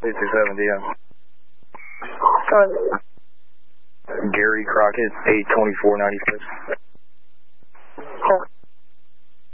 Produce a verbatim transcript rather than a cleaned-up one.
eight six seven, D M. Go Gary Crockett, eight twenty-four ninety-six.